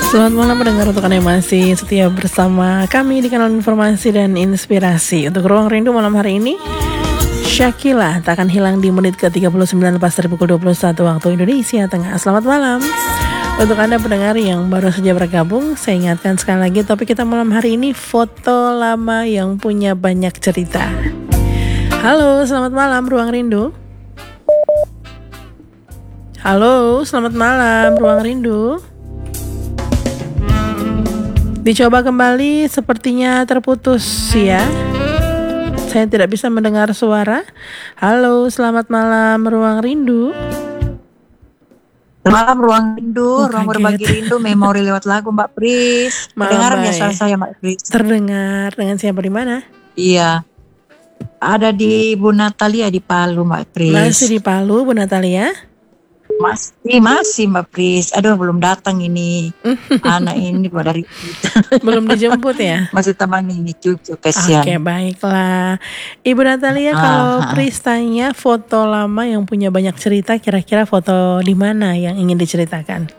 Selamat malam pendengar untuk Anda yang masih setia bersama kami di kanal Informasi dan Inspirasi. Untuk Ruang Rindu malam hari ini, Shakila tak akan hilang di menit ke-39 lepas dari pukul 21 waktu Indonesia Tengah. Selamat malam. Untuk Anda pendengar yang baru saja bergabung, saya ingatkan sekali lagi topik kita malam hari ini, foto lama yang punya banyak cerita. Halo, selamat malam Ruang Rindu. Halo, selamat malam Ruang Rindu. Dicoba kembali, sepertinya terputus ya. Saya tidak bisa mendengar suara. Halo, selamat malam Ruang Rindu. Malam Ruang Rindu, ruang berbagi rindu, memori lewat lagu Mbak Pris. Terdengar ya suara saya Mbak Pris? Terdengar. Dengan siapa di mana? Iya, ada di Bu Natalia di Palu Mbak Pris. Masih di Palu Bu Natalia? Masih Mbak Pris. Aduh belum datang ini anak ini dari belum dijemput ya? Masih teman ini cucu kesian. Oke, baiklah Ibu Natalia. Kalau Pris tanya foto lama yang punya banyak cerita, kira-kira foto di mana yang ingin diceritakan?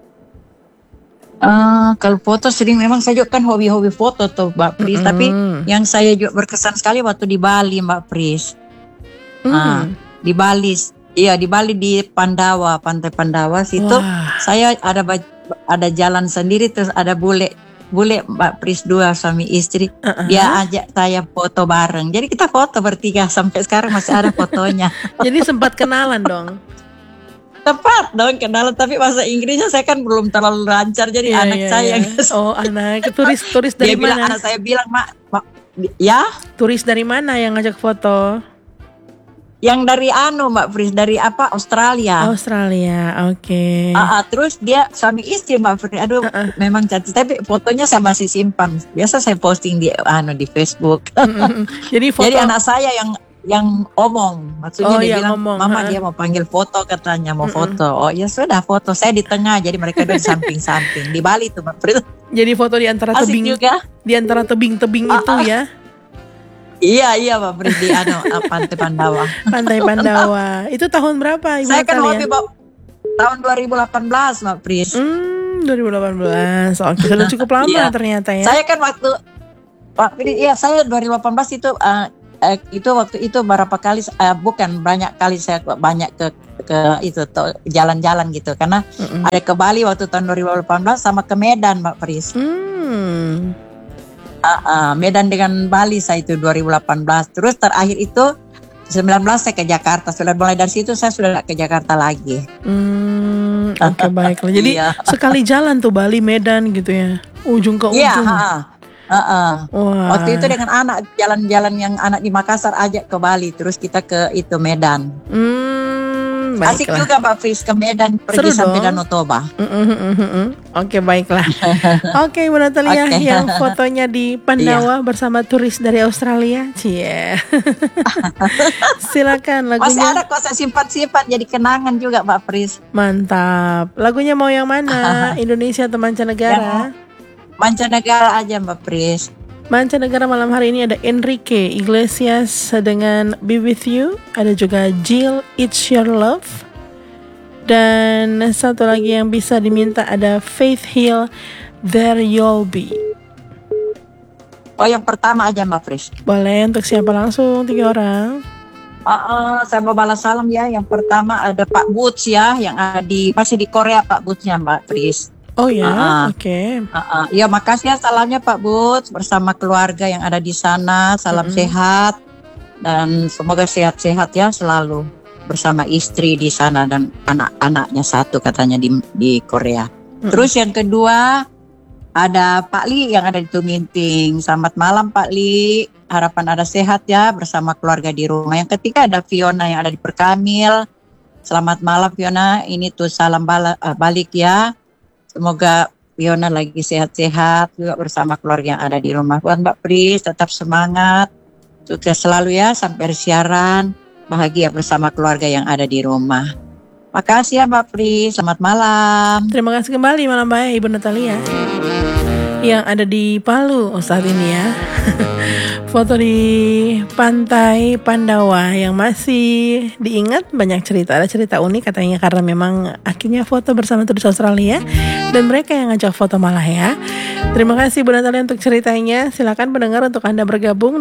Kalau foto sering, memang saya juga kan hobi-hobi foto tuh Mbak Pris. Tapi yang saya juga berkesan sekali waktu di Bali Mbak Pris. Di Bali. Iya, di Bali, di Pandawa, Pantai Pandawa situ. Wah. Saya ada jalan sendiri, terus ada bule Mbak Pris, 2 suami istri. Dia ajak saya foto bareng. Jadi kita foto bertiga sampai sekarang masih ada fotonya. Jadi sempat kenalan dong. Tepat dong kenalan, tapi bahasa Inggrisnya saya kan belum terlalu lancar. Jadi anak saya. Oh, anak turis dari mana? Anak saya bilang, Mak, ya? Turis dari mana yang ngajak foto? Yang dari Mbak Pris, dari Australia. Australia, oke. Terus dia suami istri Mbak Pris. Aduh, memang cantik. Tapi fotonya saya masih simpan. Biasa saya posting di Facebook. Jadi anak saya yang omong. Maksudnya dia bilang, ngomong. Mama dia mau panggil foto katanya, mau foto. Oh ya sudah, foto. Saya di tengah, jadi mereka di samping-samping. Di Bali tuh Mbak Pris. Jadi foto di antara tebing juga. Di antara tebing-tebing itu ya. Iya Mbak Pris, di Pantai Pandawa. Pantai Pandawa. Itu tahun berapa Ibu? Saya kan hobi tahun 2018 Mbak Pris. 2018. Oke, sudah cukup lama ternyata ya. Saya kan saya 2018 itu waktu itu berapa kali banyak kali saya ke itu jalan-jalan gitu, karena ada ke Bali waktu tahun 2018 sama ke Medan Mbak Pris. Medan dengan Bali saya itu 2018. Terus terakhir itu 19 saya ke Jakarta. Sudah mulai dari situ saya sudah ke Jakarta lagi. Oke, baiklah. Jadi sekali jalan tuh Bali Medan gitu ya, ujung ke ujung. Waktu itu dengan anak, jalan-jalan yang anak di Makassar ajak ke Bali, terus kita ke itu Medan. Asik juga Mbak Fris, ke Medan, pergi sampai Danau Toba. Oke, baiklah. Oke, Bu Natalia, yang fotonya di Pandawa bersama turis dari Australia. Cie. Silakan lagunya. Masih ada kok, saya simpan jadi kenangan juga Mbak Fris. Mantap. Lagunya mau yang mana? Indonesia atau mancanegara? Mancanegara aja Mbak Pris. Mancanegara malam hari ini ada Enrique Iglesias dengan Be With You. Ada juga Jill, It's Your Love. Dan satu lagi yang bisa diminta ada Faith Hill, There You'll Be. Oh, yang pertama aja Mbak Pris. Boleh, untuk siapa langsung? 3 orang. Saya mau balas salam ya. Yang pertama ada Pak Boots ya, yang ada masih di Korea Pak Bootsnya Mbak Pris. Oh ya, oke. Ya, makasih ya salamnya Pak Boots bersama keluarga yang ada di sana. Salam sehat dan semoga sehat-sehat ya selalu bersama istri di sana dan anak-anaknya 1 katanya di Korea. Terus yang kedua ada Pak Li yang ada di Tuminting. Selamat malam Pak Li. Harapan ada sehat ya bersama keluarga di rumah. Yang ketiga ada Fiona yang ada di Perkamil. Selamat malam Fiona. Ini tuh salam balik ya. Semoga Fiona lagi sehat-sehat juga bersama keluarga yang ada di rumah. Buat Mbak Pris tetap semangat, sukses selalu ya sampai siaran, bahagia bersama keluarga yang ada di rumah. Makasih ya Mbak Pris, selamat malam. Terima kasih kembali, malam baik Ibu Natalia yang ada di Palu saat ini ya. Foto di pantai Pandawa yang masih diingat banyak cerita. Ada cerita unik katanya karena memang akhirnya foto bersama turis Australia dan mereka yang ngajak foto malah ya. Terima kasih Bu Natalia untuk ceritanya. Silakan pendengar untuk Anda bergabung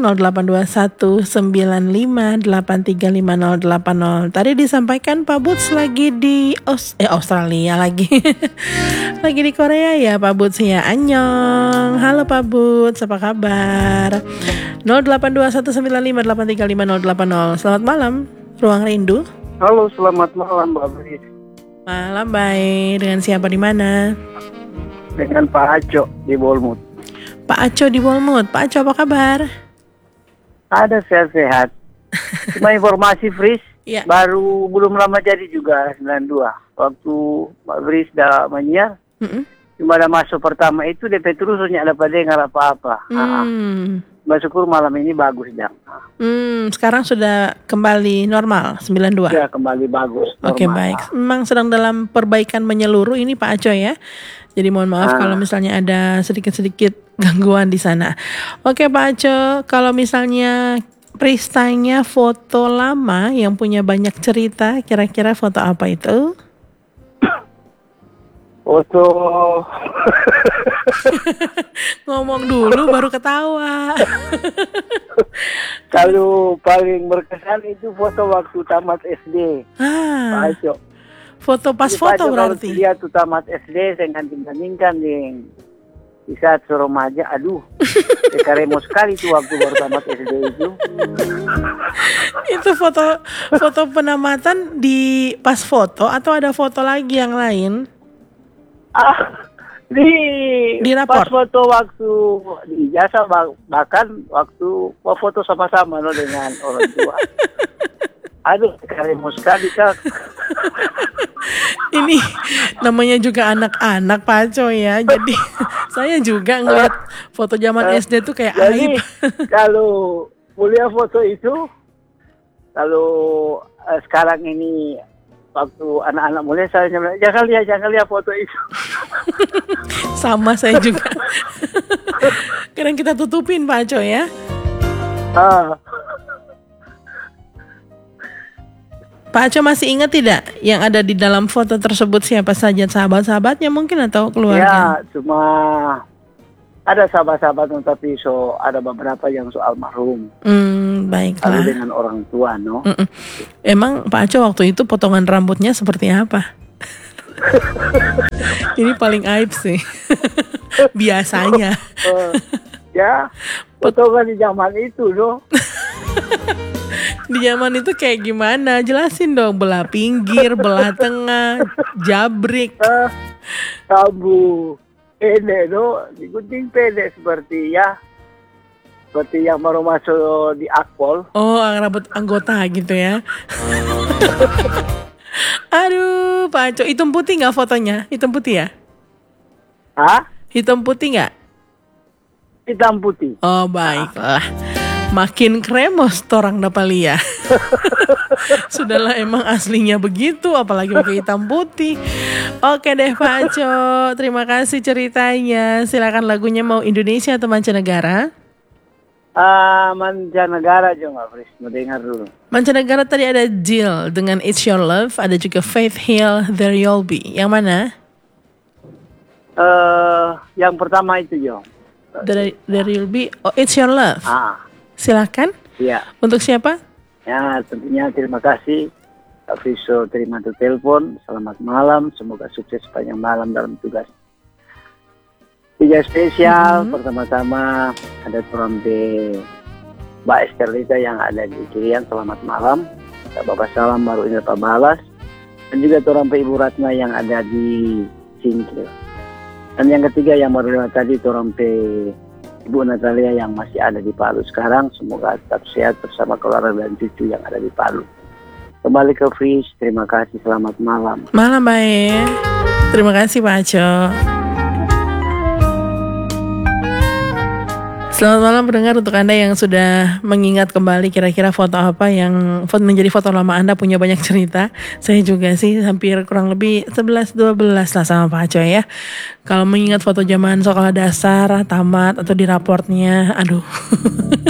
082195835080. Tadi disampaikan Pak Buts lagi di Australia lagi. Lagi di Korea ya Pak Buts ya. Annyeong. Halo Pak Buts, apa kabar? 082195835080. Selamat malam, Ruang Rindu. Halo, selamat malam Mbak Bri. Malam baik. Dengan siapa di mana? Dengan Pak Aco di Bournemouth. Pak Aco di Bournemouth. Pak Aco apa kabar? Ada sehat-sehat. Cuma informasi Fris, Ya. baru belum lama jadi juga 92. Waktu Mbak Bri sudah menyiar, cuma ada masuk pertama itu DP terus nggak dapat dengar apa-apa. Mbak syukur malam ini bagus dah. Sekarang sudah kembali normal 92. Ya kembali bagus. Oke, normal. baik. Memang sedang dalam perbaikan menyeluruh ini Pak Aco ya. Jadi mohon maaf kalau misalnya ada sedikit-sedikit gangguan di sana. Oke Pak Aco, kalau misalnya Pristanya foto lama yang punya banyak cerita, kira-kira foto apa itu? Foto Ngomong dulu baru ketawa. kalau paling berkesan itu foto waktu tamat SD. Pak Aco. Foto pas foto berarti. Dia tuh tamat SD, saya bandingkan dengan di saat remaja, aduh, sekaremo sekali tuh waktu baru tamat SD itu. Itu foto penamatan di pas foto atau ada foto lagi yang lain? Di rapor. pas foto waktu di ijazah, bahkan waktu foto sama-sama dengan orang tua. Aduh, sekaremo sekali Kak. Ini namanya juga anak-anak Pak Aco ya. Jadi saya juga ngeliat foto zaman SD tuh kayak Jadi, aib. kalau mulia foto itu, kalau sekarang ini waktu anak-anak mulia saya bilang, jangan lihat foto itu. Sama saya juga. Kadang kita tutupin Pak Aco ya. Pak Aco masih ingat tidak yang ada di dalam foto tersebut siapa saja, sahabat-sahabatnya mungkin atau keluarga? Ya, cuma ada sahabat-sahabat tapi ada beberapa yang soal almarhum. Baiklah. Lalu dengan orang tua, no. Emang Pak Aco waktu itu potongan rambutnya seperti apa? Ini paling aib sih. Biasanya. Ya, potongan di zaman itu, no. Di zaman itu kayak gimana? Jelasin dong, belah pinggir, belah tengah, jabrik. Tabu pendek, no. Digunting pendek seperti yang baru masuk di akpol. Oh, rambut anggota gitu ya. Aduh, Pak Aco, hitam putih nggak fotonya? Hitam putih ya? Hitam putih nggak? Hitam putih. Oh, baiklah. Makin kremos torang dapalia. Sudahlah emang aslinya begitu, apalagi pakai hitam putih. Oke deh Pak Aco, terima kasih ceritanya. Silakan lagunya mau Indonesia atau mancanegara? Mancanegara juga, Fris. Mau dengar dulu. Mancanegara tadi ada Jill dengan It's Your Love, ada juga Faith Hill, There You'll Be. Yang mana? Yang pertama itu, Jo. There You'll Be. Oh, It's Your Love. Silakan. Iya. Untuk siapa? Ya, tentunya terima kasih. Kak Friso terima telepon. Selamat malam. Semoga sukses sepanjang malam dalam tugas. Tiga spesial. Pertama-tama ada trompet Mbak Esterlita yang ada di Kirian. Selamat malam. Bapak salam baru ini Pak Balas. Dan juga trompet Ibu Ratna yang ada di Singkil. Dan yang ketiga yang baru lewat tadi trompet Ibu Natalia yang masih ada di Palu sekarang. Semoga tetap sehat bersama keluarga dan cucu yang ada di Palu. Kembali ke Fris, terima kasih, selamat malam. Malam baik. Terima kasih Pak Aco. Selamat malam pendengar, untuk Anda yang sudah mengingat kembali kira-kira foto apa yang menjadi foto lama Anda punya banyak cerita. Saya juga sih hampir kurang lebih 11-12 lah sama Pak Aco ya. Kalau mengingat foto zaman sekolah dasar, tamat atau di raportnya, aduh.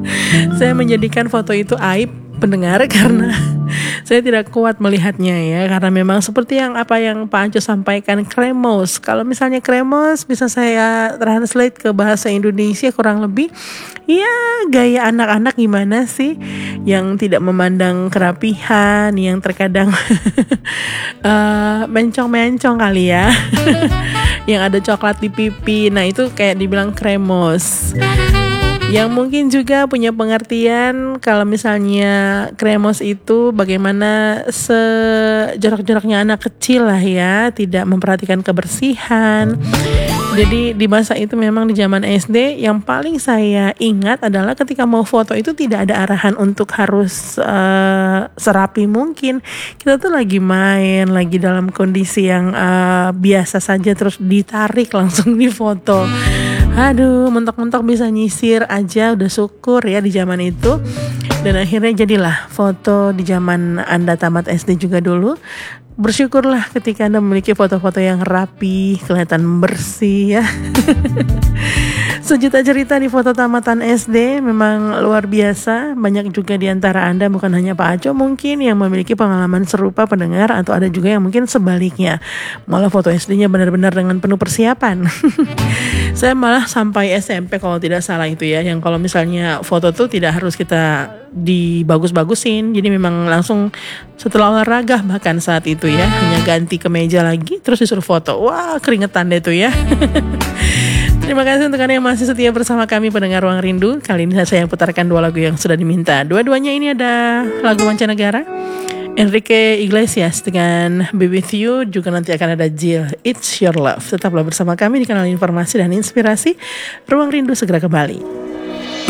Saya menjadikan foto itu aib pendengar karena saya tidak kuat melihatnya ya, karena memang seperti yang Pak Anco sampaikan, kremos. Kalau misalnya kremos bisa saya translate ke bahasa Indonesia kurang lebih ya gaya anak-anak gimana sih, yang tidak memandang kerapihan, yang terkadang mencong-mencong kali ya. Yang ada coklat di pipi, nah itu kayak dibilang kremos. Yang mungkin juga punya pengertian kalau misalnya kremos itu bagaimana sejorak-joraknya anak kecil lah ya, tidak memperhatikan kebersihan. Jadi di masa itu memang di zaman SD yang paling saya ingat adalah ketika mau foto itu tidak ada arahan untuk harus serapi mungkin. Kita tuh lagi main, lagi dalam kondisi yang biasa saja, terus ditarik langsung di foto. Aduh, mentok-mentok bisa nyisir aja udah syukur ya di zaman itu. Dan akhirnya jadilah foto di zaman Anda tamat SD juga dulu. Bersyukurlah ketika Anda memiliki foto-foto yang rapi, kelihatan bersih ya. Sejuta cerita di foto tamatan SD memang luar biasa. Banyak juga di antara Anda, bukan hanya Pak Aco mungkin, yang memiliki pengalaman serupa pendengar, atau ada juga yang mungkin sebaliknya. Malah foto SD-nya benar-benar dengan penuh persiapan. Saya malah sampai SMP kalau tidak salah itu ya, yang kalau misalnya foto tuh tidak harus kita dibagus-bagusin, jadi memang langsung setelah olahraga bahkan saat itu ya, hanya ganti kemeja lagi terus disuruh foto. Wah, keringetan deh tuh ya. Terima kasih untuk Anda yang masih setia bersama kami pendengar Ruang Rindu. Kali ini saya putarkan 2 lagu yang sudah diminta. Dua-duanya ini ada lagu mancanegara, Enrique Iglesias dengan Be With You, juga nanti akan ada Jill, It's Your Love. Tetaplah bersama kami di kanal Informasi dan Inspirasi. Ruang Rindu segera kembali.